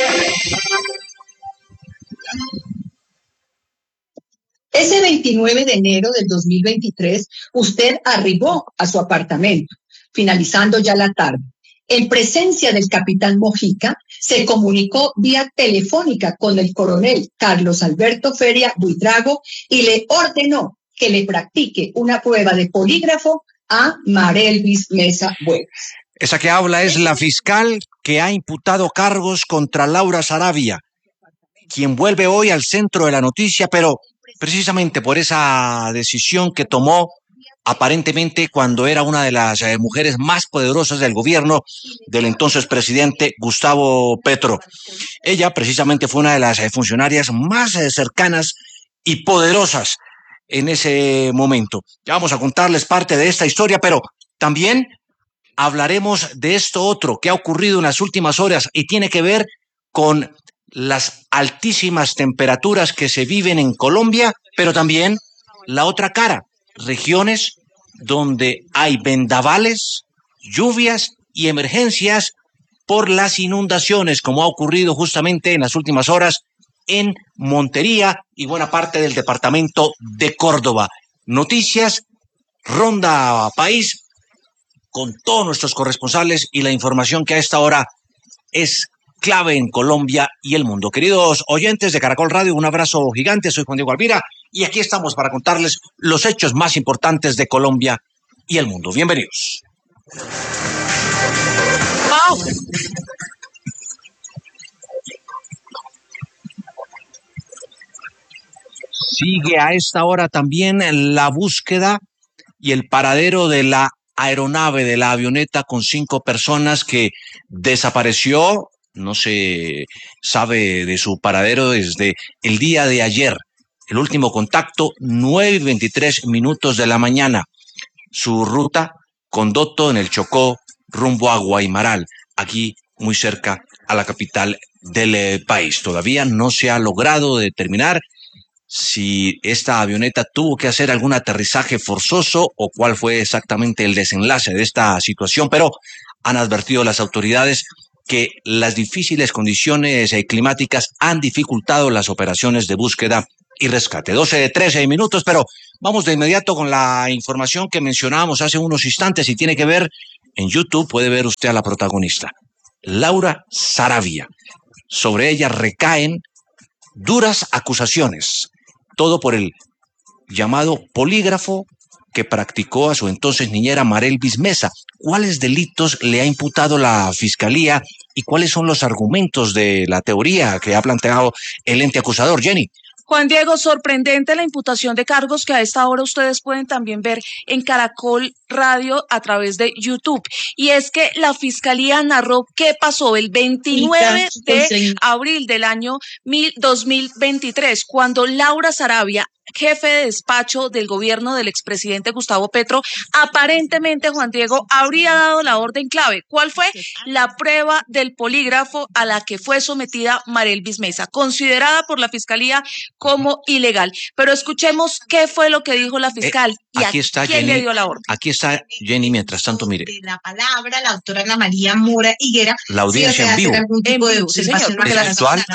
L: Ese 29 de enero del 2023, usted arribó a su apartamento, finalizando ya la tarde. En presencia del capitán Mojica, se comunicó vía telefónica con el coronel Carlos Alberto Feria Buitrago y le ordenó que le practique una prueba de polígrafo a Marelvis Mesa Buegas.
I: Esa que habla es la fiscal que ha imputado cargos contra Laura Saravia, quien vuelve hoy al centro de la noticia, pero precisamente por esa decisión que tomó aparentemente cuando era una de las mujeres más poderosas del gobierno del entonces presidente Gustavo Petro. Ella precisamente fue una de las funcionarias más cercanas y poderosas en ese momento. Ya vamos a contarles parte de esta historia, pero también hablaremos de esto otro que ha ocurrido en las últimas horas y tiene que ver con las altísimas temperaturas que se viven en Colombia, pero también la otra cara, regiones donde hay vendavales, lluvias y emergencias por las inundaciones, como ha ocurrido justamente en las últimas horas en Montería y buena parte del departamento de Córdoba. Noticias, Ronda País, con todos nuestros corresponsales y la información que a esta hora es clave en Colombia y el mundo. Queridos oyentes de Caracol Radio, un abrazo gigante. Soy Juan Diego Alvira y aquí estamos para contarles los hechos más importantes de Colombia y el mundo. Bienvenidos. Sigue a esta hora también la búsqueda y el paradero de la aeronave, de la avioneta con 5 personas que desapareció. No se sabe de su paradero desde el día de ayer. El último contacto, 9:23 de la mañana. Su ruta, Condoto, en el Chocó, rumbo a Guaymaral, aquí muy cerca a la capital del país. Todavía no se ha logrado determinar si esta avioneta tuvo que hacer algún aterrizaje forzoso o cuál fue exactamente el desenlace de esta situación, pero han advertido las autoridades que las difíciles condiciones climáticas han dificultado las operaciones de búsqueda y rescate. 12:13, pero vamos de inmediato con la información que mencionábamos hace unos instantes y tiene que ver, en YouTube puede ver usted a la protagonista, Laura Saravia. Sobre ella recaen duras acusaciones, todo por el llamado polígrafo que practicó a su entonces niñera Marelvis Mesa. ¿Cuáles delitos le ha imputado la Fiscalía y cuáles son los argumentos de la teoría que ha planteado el ente acusador? Jenny.
P: Juan Diego, sorprendente la imputación de cargos que a esta hora ustedes pueden también ver en Caracol Radio a través de YouTube. Y es que la Fiscalía narró qué pasó el 29 de abril del año 2023, cuando Laura Saravia, jefe de despacho del gobierno del expresidente Gustavo Petro, aparentemente, Juan Diego, habría dado la orden clave. ¿Cuál fue? La prueba del polígrafo a la que fue sometida Marelvis Mesa, considerada por la Fiscalía como ilegal. Pero escuchemos qué fue lo que dijo la fiscal y
I: aquí está
P: quién
I: Jenny,
P: le dio la orden.
I: Aquí está Jenny, mientras tanto, mire.
R: De la palabra, la doctora Ana María Mora Higuera.
I: La audiencia en vivo.
R: Algún tipo de observación
P: porque
R: de
I: virtual.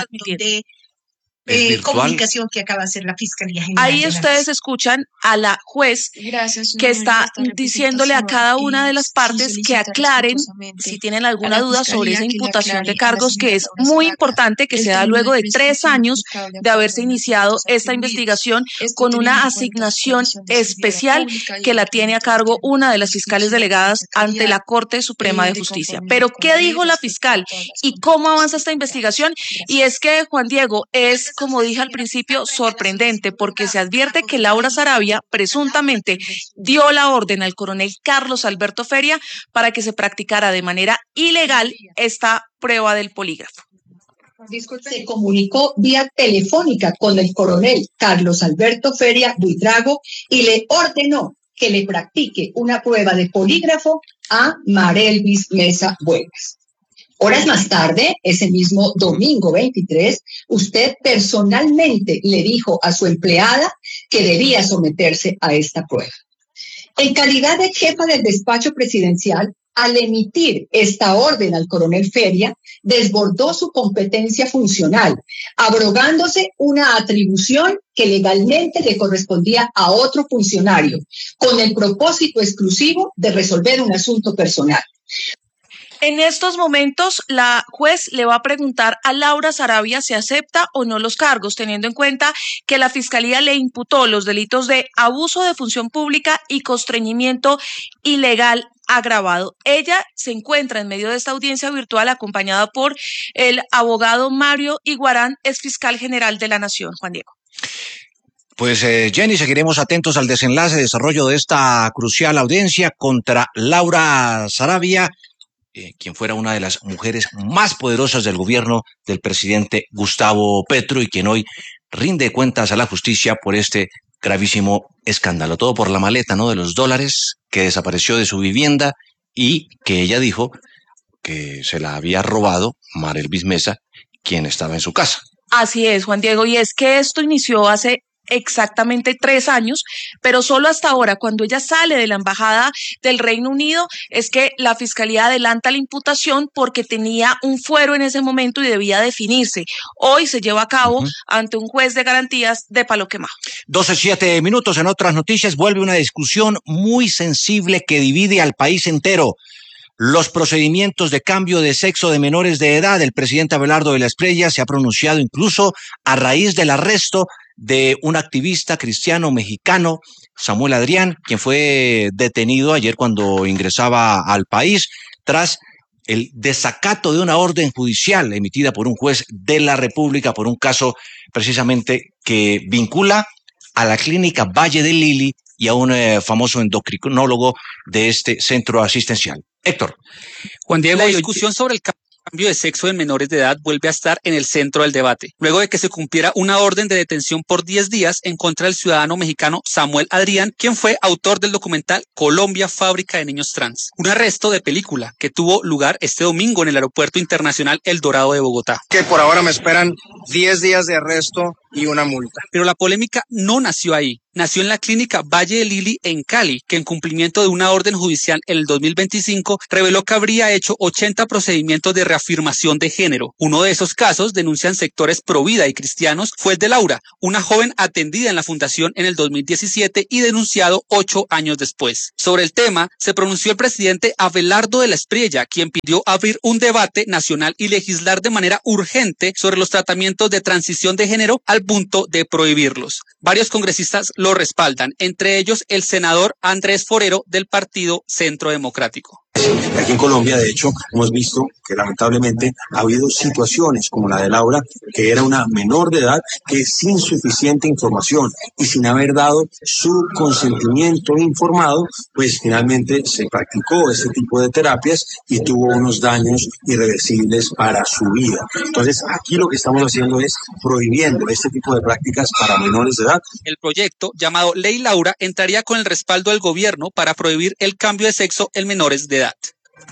R: Comunicación que acaba de hacer la Fiscalía General.
P: Ahí ustedes escuchan a la juez que está diciéndole a cada una de las partes que aclaren si tienen alguna duda sobre esa imputación de cargos, que es muy importante, que se da luego de 3 años de haberse iniciado esta investigación con una asignación especial que la tiene a cargo una de las fiscales delegadas ante la Corte Suprema de Justicia. Pero ¿qué dijo la fiscal y cómo avanza esta investigación? Y es que, Juan Diego, es, como dije al principio, sorprendente, porque se advierte que Laura Saravia presuntamente dio la orden al coronel Carlos Alberto Feria para que se practicara de manera ilegal esta prueba del polígrafo.
L: Se comunicó vía telefónica con el coronel Carlos Alberto Feria Buitrago y le ordenó que le practique una prueba de polígrafo a Marelvis Mesa Buegas. Horas más tarde, ese mismo domingo 23, usted personalmente le dijo a su empleada que debía someterse a esta prueba. En calidad de jefa del despacho presidencial, al emitir esta orden al coronel Feria, desbordó su competencia funcional, abrogándose una atribución que legalmente le correspondía a otro funcionario, con el propósito exclusivo de resolver un asunto personal.
P: En estos momentos, la juez le va a preguntar a Laura Saravia si acepta o no los cargos, teniendo en cuenta que la Fiscalía le imputó los delitos de abuso de función pública y constreñimiento ilegal agravado. Ella se encuentra en medio de esta audiencia virtual acompañada por el abogado Mario Iguarán, exfiscal general de la Nación. Juan Diego.
I: Pues Jenny, seguiremos atentos al desenlace y desarrollo de esta crucial audiencia contra Laura Saravia, quien fuera una de las mujeres más poderosas del gobierno del presidente Gustavo Petro y quien hoy rinde cuentas a la justicia por este gravísimo escándalo. Todo por la maleta, ¿no?, de los dólares que desapareció de su vivienda y que ella dijo que se la había robado Marelvis Mesa, quien estaba en su casa.
P: Así es, Juan Diego, y es que esto inició hace exactamente 3 años, pero solo hasta ahora, cuando ella sale de la embajada del Reino Unido, es que la Fiscalía adelanta la imputación porque tenía un fuero en ese momento y debía definirse. Hoy se lleva a cabo ante un juez de garantías de Palo Quemado.
I: 12:07 minutos. En otras noticias, vuelve una discusión muy sensible que divide al país entero. Los procedimientos de cambio de sexo de menores de edad. El presidente Abelardo de la Espriella se ha pronunciado incluso a raíz del arresto de un activista cristiano mexicano, Samuel Adrián, quien fue detenido ayer cuando ingresaba al país tras el desacato de una orden judicial emitida por un juez de la República por un caso precisamente que vincula a la clínica Valle de Lili y a un famoso endocrinólogo de este centro asistencial. Héctor.
S: Juan Diego, la discusión sobre el cambio de sexo en menores de edad vuelve a estar en el centro del debate, luego de que se cumpliera una orden de detención por 10 días en contra del ciudadano mexicano Samuel Adrián, quien fue autor del documental Colombia, fábrica de niños trans. Un arresto de película que tuvo lugar este domingo en el Aeropuerto Internacional El Dorado de Bogotá.
V: Que por ahora me esperan 10 días de arresto y una multa.
S: Pero la polémica no nació ahí. Nació en la clínica Valle de Lili en Cali, que en cumplimiento de una orden judicial en el 2025 reveló que habría hecho 80 procedimientos de reafirmación de género. Uno de esos casos, denuncian sectores provida y cristianos, fue el de Laura, una joven atendida en la fundación en el 2017 y denunciado 8 años después. Sobre el tema, se pronunció el presidente Abelardo de la Espriella, quien pidió abrir un debate nacional y legislar de manera urgente sobre los tratamientos de transición de género al punto de prohibirlos. Varios congresistas lo respaldan, entre ellos el senador Andrés Forero del Partido Centro Democrático.
W: Aquí en Colombia, de hecho, hemos visto que lamentablemente ha habido situaciones como la de Laura, que era una menor de edad que sin suficiente información y sin haber dado su consentimiento informado, pues finalmente se practicó ese tipo de terapias y tuvo unos daños irreversibles para su vida. Entonces, aquí lo que estamos haciendo es prohibiendo este tipo de prácticas para menores de edad.
S: El proyecto, llamado Ley Laura, entraría con el respaldo del gobierno para prohibir el cambio de sexo en menores de edad.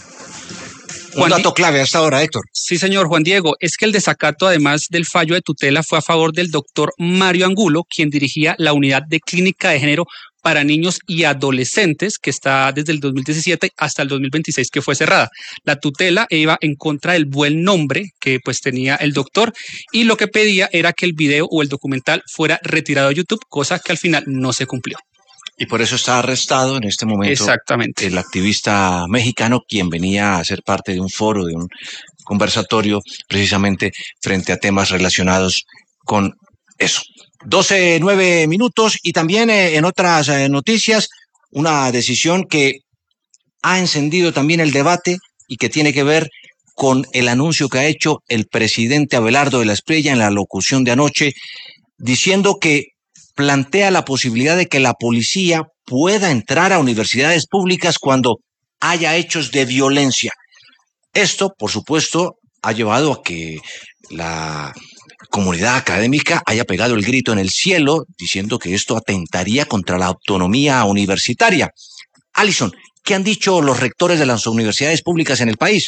I: Un dato clave hasta ahora, Héctor.
S: Sí, señor Juan Diego, es que el desacato, además del fallo de tutela, fue a favor del doctor Mario Angulo, quien dirigía la unidad de clínica de género para niños y adolescentes, que está desde el 2017 hasta el 2026, que fue cerrada. La tutela iba en contra del buen nombre que pues tenía el doctor y lo que pedía era que el video o el documental fuera retirado de YouTube, cosa que al final no se cumplió.
I: Y por eso está arrestado en este momento.
S: Exactamente.
I: El activista mexicano, quien venía a ser parte de un foro, de un conversatorio, precisamente frente a temas relacionados con eso. 12:09 minutos y también en otras noticias, una decisión que ha encendido también el debate y que tiene que ver con el anuncio que ha hecho el presidente Abelardo de la Espriella en la locución de anoche, diciendo que plantea la posibilidad de que la policía pueda entrar a universidades públicas cuando haya hechos de violencia. Esto, por supuesto, ha llevado a que la comunidad académica haya pegado el grito en el cielo, diciendo que esto atentaría contra la autonomía universitaria. Alison, ¿qué han dicho los rectores de las universidades públicas en el país?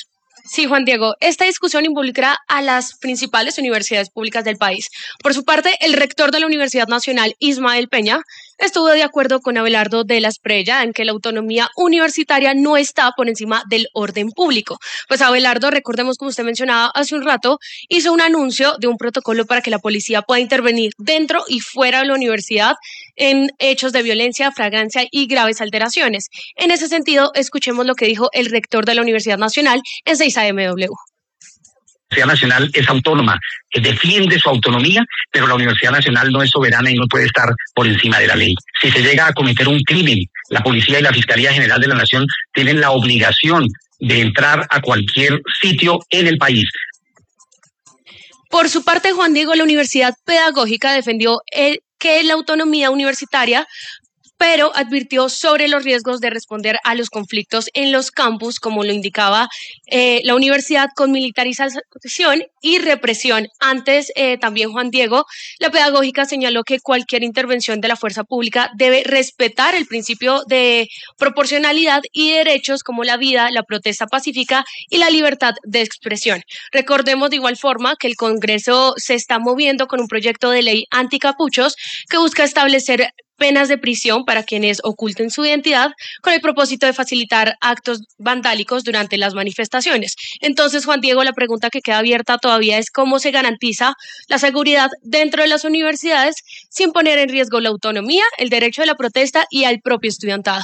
A: Sí, Juan Diego, esta discusión involucra a las principales universidades públicas del país. Por su parte, el rector de la Universidad Nacional, Ismael Peña, estuvo de acuerdo con Abelardo de la Espriella en que la autonomía universitaria no está por encima del orden público. Pues Abelardo, recordemos como usted mencionaba hace un rato, hizo un anuncio de un protocolo para que la policía pueda intervenir dentro y fuera de la universidad en hechos de violencia, flagrancia y graves alteraciones. En ese sentido, escuchemos lo que dijo el rector de la Universidad Nacional en 6 AMW.
N: La Universidad Nacional es autónoma, defiende su autonomía, pero la Universidad Nacional no es soberana y no puede estar por encima de la ley. Si se llega a cometer un crimen, la Policía y la Fiscalía General de la Nación tienen la obligación de entrar a cualquier sitio en el país.
A: Por su parte, Juan Diego, la Universidad Pedagógica defendió que la autonomía universitaria, pero advirtió sobre los riesgos de responder a los conflictos en los campus, como lo indicaba la universidad, con militarización y represión. Antes, también Juan Diego, la pedagógica señaló que cualquier intervención de la fuerza pública debe respetar el principio de proporcionalidad y derechos como la vida, la protesta pacífica y la libertad de expresión. Recordemos de igual forma que el Congreso se está moviendo con un proyecto de ley anticapuchos que busca establecer penas de prisión para quienes oculten su identidad con el propósito de facilitar actos vandálicos durante las manifestaciones. Entonces, Juan Diego, la pregunta que queda abierta todavía es cómo se garantiza la seguridad dentro de las universidades sin poner en riesgo la autonomía, el derecho de la protesta y al propio estudiantado.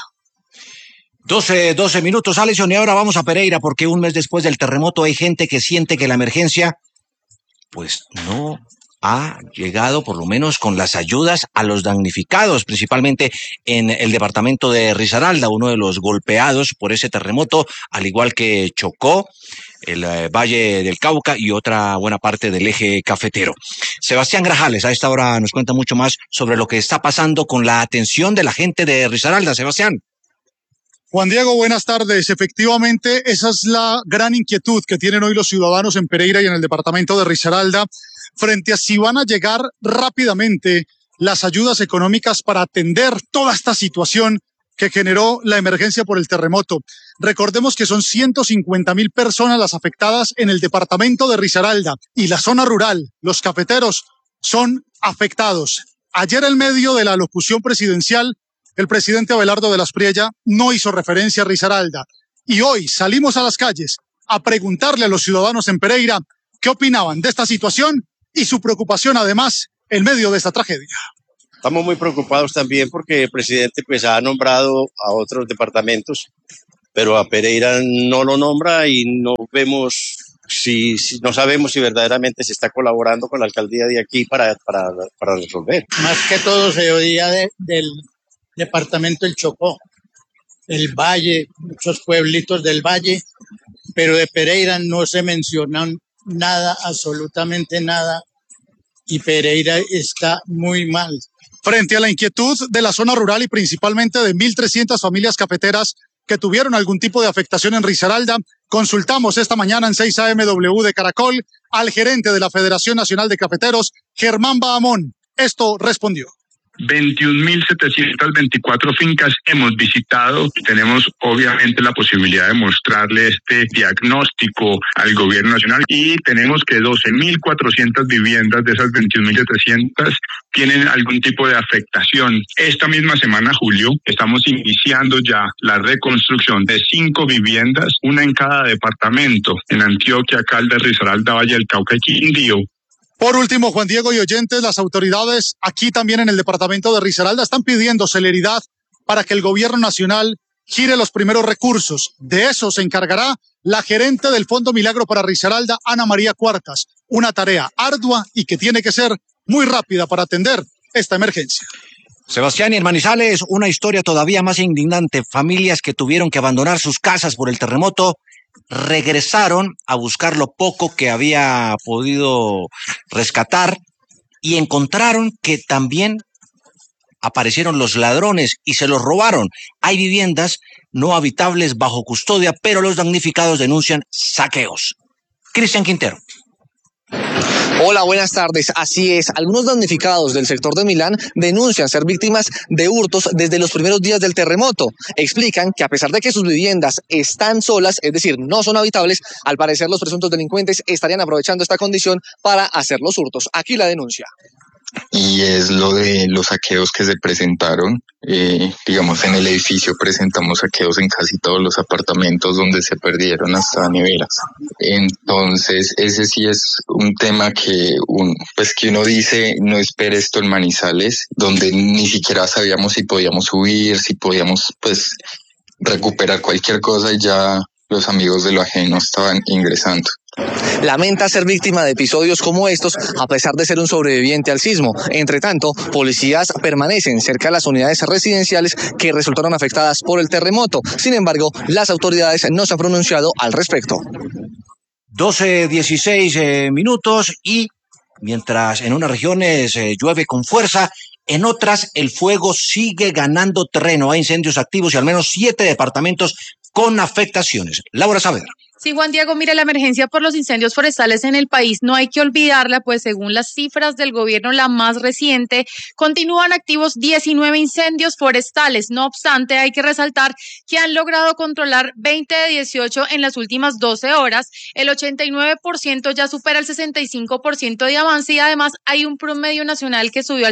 I: 12 minutos, Alison, y ahora vamos a Pereira porque un mes después del terremoto hay gente que siente que la emergencia pues no ha llegado, por lo menos con las ayudas a los damnificados, principalmente en el departamento de Risaralda, uno de los golpeados por ese terremoto, al igual que Chocó, el Valle del Cauca y otra buena parte del eje cafetero. Sebastián Grajales a esta hora nos cuenta mucho más sobre lo que está pasando con la atención de la gente de Risaralda. Sebastián.
O: Juan Diego, buenas tardes. Efectivamente, esa es la gran inquietud que tienen hoy los ciudadanos en Pereira y en el departamento de Risaralda, frente a si van a llegar rápidamente las ayudas económicas para atender toda esta situación que generó la emergencia por el terremoto. Recordemos que son 150.000 personas las afectadas en el departamento de Risaralda y la zona rural, los cafeteros, son afectados. Ayer, en medio de la locución presidencial, el presidente Abelardo de la Espriella no hizo referencia a Risaralda. Y hoy salimos a las calles a preguntarle a los ciudadanos en Pereira qué opinaban de esta situación y su preocupación, además, en medio de esta tragedia.
X: Estamos muy preocupados también porque el presidente pues ha nombrado a otros departamentos, pero a Pereira no lo nombra y no vemos no sabemos si verdaderamente se está colaborando con la alcaldía de aquí para resolver.
Y: Más que todo se oía del departamento del Chocó, el Valle, muchos pueblitos del Valle, pero de Pereira no se mencionan nada, absolutamente nada, y Pereira está muy mal.
O: Frente a la inquietud de la zona rural y principalmente de 1.300 familias cafeteras que tuvieron algún tipo de afectación en Risaralda, consultamos esta mañana en 6 AMW de Caracol al gerente de la Federación Nacional de Cafeteros, Germán Bahamón. Esto respondió.
Z: 21.724 fincas hemos visitado. Tenemos obviamente la posibilidad de mostrarle este diagnóstico al gobierno nacional y tenemos que 12.400 viviendas de esas 21.700 tienen algún tipo de afectación. Esta misma semana, julio, estamos iniciando ya la reconstrucción de 5 viviendas, una en cada departamento, en Antioquia, Caldas, Risaralda, Valle del Cauca y Quindío.
O: Por último, Juan Diego y oyentes, las autoridades aquí también en el departamento de Risaralda están pidiendo celeridad para que el gobierno nacional gire los primeros recursos. De eso se encargará la gerente del Fondo Milagro para Risaralda, Ana María Cuartas. Una tarea ardua y que tiene que ser muy rápida para atender esta emergencia.
I: Sebastián, y en Manizales, una historia todavía más indignante. Familias que tuvieron que abandonar sus casas por el terremoto regresaron a buscar lo poco que había podido rescatar y encontraron que también aparecieron los ladrones y se los robaron. Hay viviendas no habitables bajo custodia, pero los damnificados denuncian saqueos. Cristian Quintero.
B: Hola, buenas tardes. Así es, algunos damnificados del sector de Milán denuncian ser víctimas de hurtos desde los primeros días del terremoto. Explican que a pesar de que sus viviendas están solas, es decir, no son habitables, al parecer los presuntos delincuentes estarían aprovechando esta condición para hacer los hurtos. Aquí la denuncia.
F: Y es lo de los saqueos que se presentaron. Digamos, en el edificio presentamos saqueos en casi todos los apartamentos donde se perdieron hasta neveras. Entonces, ese sí es un tema que uno dice, no espere esto en Manizales, donde ni siquiera sabíamos si podíamos subir, si podíamos recuperar cualquier cosa, y ya los amigos de lo ajeno estaban ingresando.
B: Lamenta ser víctima de episodios como estos a pesar de ser un sobreviviente al sismo. Entre tanto, policías permanecen cerca de las unidades residenciales que resultaron afectadas por el terremoto. Sin embargo, las autoridades no se han pronunciado al respecto.
I: 12:16 minutos y mientras en unas regiones llueve con fuerza, en otras el fuego sigue ganando terreno. Hay incendios activos y al menos 7 departamentos con afectaciones. Laura Saavedra.
K: Sí, Juan Diego, mire, la emergencia por los incendios forestales en el país no hay que olvidarla, pues según las cifras del gobierno, la más reciente, continúan activos 19 incendios forestales. No obstante, hay que resaltar que han logrado controlar 20 de 18 en las últimas 12 horas. El 89% ya supera el 65% de avance y además hay un promedio nacional que subió al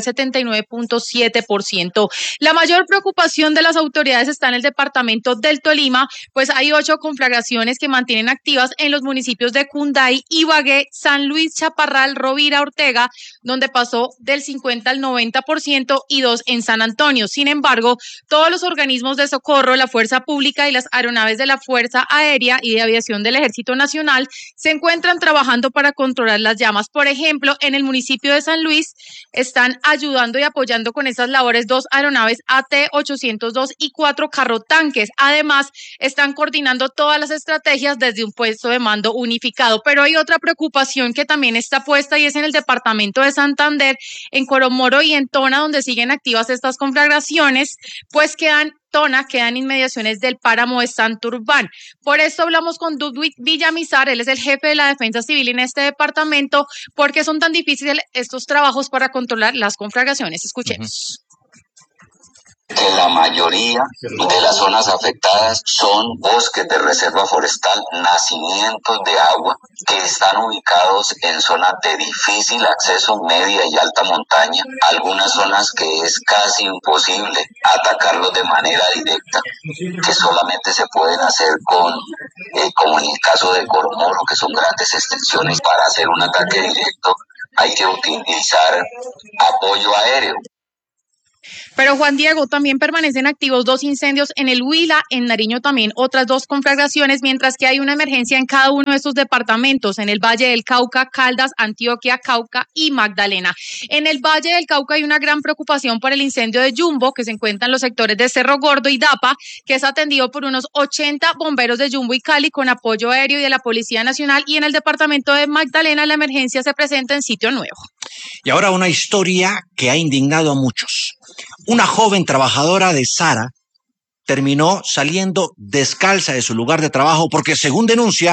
K: 79.7%. La mayor preocupación de las autoridades está en el departamento del Tolima, pues hay 8 conflagraciones que mantienen activas en los municipios de Cunday, Ibagué, San Luis, Chaparral, Rovira, Ortega, donde pasó del 50 al 90% y 2 en San Antonio. Sin embargo, todos los organismos de socorro, la Fuerza Pública y las aeronaves de la Fuerza Aérea y de Aviación del Ejército Nacional se encuentran trabajando para controlar las llamas. Por ejemplo, en el municipio de San Luis están ayudando y apoyando con estas labores 2 aeronaves AT-802 y 4 carrotanques. Además, están coordinando todas las estrategias desde un puesto de mando unificado. Pero hay otra preocupación que también está puesta y es en el departamento de Santander, en Coromoro y en Tona, donde siguen activas estas conflagraciones, pues quedan inmediaciones del páramo de Santurbán. Por esto hablamos con Ludwig Villamizar, él es el jefe de la Defensa Civil en este departamento. ¿Por qué son tan difíciles estos trabajos para controlar las conflagraciones? Escuchemos.
M: Que la mayoría de las zonas afectadas son bosques de reserva forestal, nacimientos de agua que están ubicados en zonas de difícil acceso, media y alta montaña, algunas zonas que es casi imposible atacarlos de manera directa, que solamente se pueden hacer como en el caso de Coromoro, que son grandes extensiones. Para hacer un ataque directo hay que utilizar apoyo aéreo.
K: Pero Juan Diego, también permanecen activos 2 incendios en el Huila, en Nariño también otras 2 conflagraciones, mientras que hay una emergencia en cada uno de estos departamentos, en el Valle del Cauca, Caldas, Antioquia, Cauca y Magdalena. En el Valle del Cauca hay una gran preocupación por el incendio de Jumbo, que se encuentra en los sectores de Cerro Gordo y Dapa, que es atendido por unos 80 bomberos de Jumbo y Cali con apoyo aéreo y de la Policía Nacional, y en el departamento de Magdalena la emergencia se presenta en Sitio Nuevo.
I: Y ahora una historia que ha indignado a muchos. Una joven trabajadora de Sara terminó saliendo descalza de su lugar de trabajo porque, según denuncia,